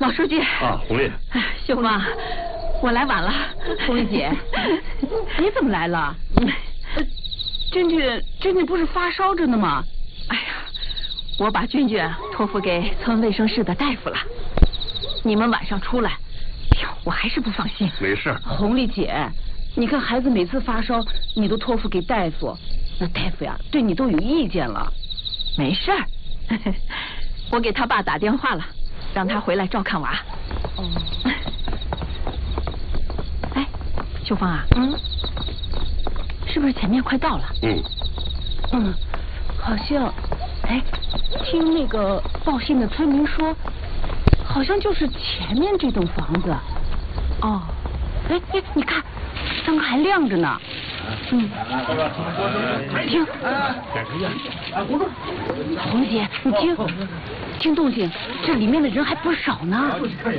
老书记啊，红丽， 秀芳，我来晚了。 红丽姐，你怎么来了？君君不是发烧着呢吗？ 哎呀，我把君君托付给村卫生室的大夫了。你们晚上出来，哎呦，我还是不放心。 没事。 红丽姐，你看孩子每次发烧，你都托付给大夫，那大夫呀对你都有意见了。 没事儿，我给他爸打电话了，让他回来照看娃。 哦。 哎，秀芳啊，是不是前面快到了？ 好像，哎，听那个报信的村民说，好像就是前面这栋房子。 哦， 哎，你看，灯还亮着呢。听，红姐，你听动静，这里面的人还不少呢。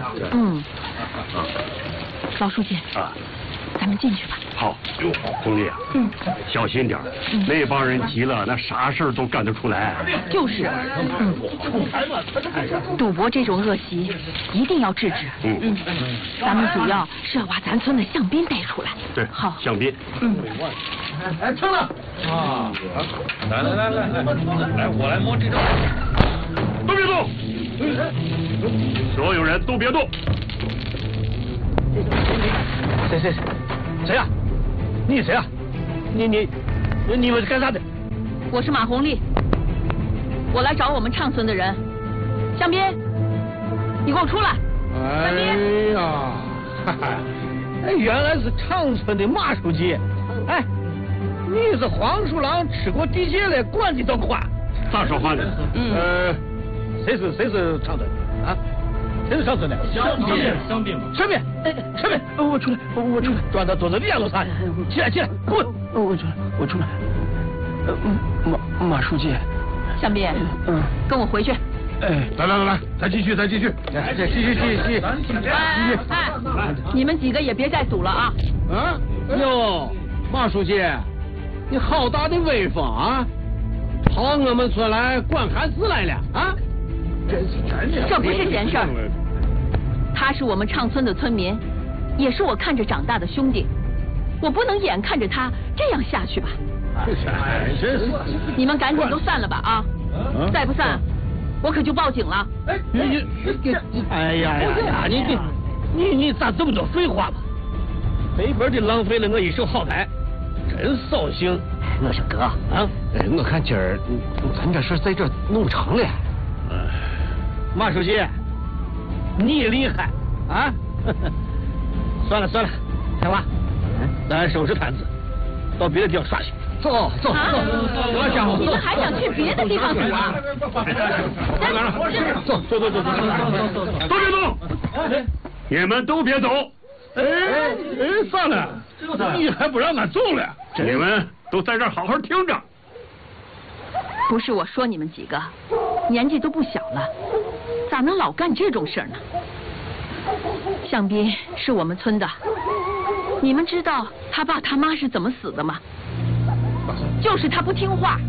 老书记啊， 咱们进去吧。 好，红丽啊，小心点，那帮人急了，那啥事儿都干得出来。 就是，赌博这种恶习一定要制止。咱们主要是要把咱村的相斌带出来。 对， 好， 相斌。 哎，成了啊！来，我来摸这招。 都别动，所有人都别动。 谁呀？你谁呀？你们是干啥的？ 我是马红丽，我来找我们畅村的人。向斌，你给我出来！ 哎呀，哎，原来是长村的马书记。哎，你是黄鼠狼吃过地界的管的都宽。 咋说话呢？ 谁是长村啊？谁是长村的？ 相斌。 上面，我出来，钻到桌子底下做啥？起来，滚！ 我出来。马书记。 向斌，跟我回去。 哎，来，再继续。继续。 你们几个也别再赌了啊！ 哟，马书记，你好大的威风啊！跑我们村来管汉子来了啊！ 这不是闲事儿。他是我们畅村的村民，也是我看着长大的兄弟，我不能眼看着他这样下去吧？你们赶紧都散了吧啊！再不散，我可就报警了。 哎呀，你咋这么多废话嘛？白白的浪费了我一手好牌，真扫兴。 我说哥啊，我看今儿咱这事在这弄不成了。 马书记，你厉害啊！算了，小娃，咱收拾摊子，到别的地方耍去。走， 老家伙，你们还想去别的地方赌啊？ 走， 都别动，你们都别走。 咋了？你还不让俺走了？ 你们都在这儿好好听着。 不是我说你们几个，年纪都不小了，咋能老干这种事儿呢？向斌是我们村的，你们知道他爸他妈是怎么死的吗？就是他不听话，